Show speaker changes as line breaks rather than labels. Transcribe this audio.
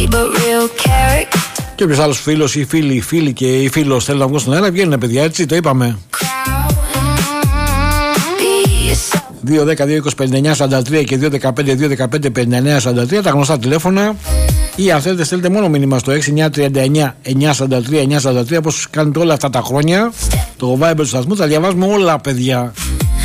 Και όποιος άλλος φίλος ή φίλοι και οι φίλος θέλει να βγουν στον αέρα, βγαίνουν παιδιά, έτσι το είπαμε. 2-10-2-25-9-43 και 2-15-2-15-59-43 τα γνωστά τηλέφωνα. Ή αν θέλετε στέλνετε μόνο μήνυμα στο 6-9-39-9-43-9-43 όπως κάνετε όλα αυτά τα χρόνια. Το Viber του σταθμού, τα διαβάζουμε όλα παιδιά.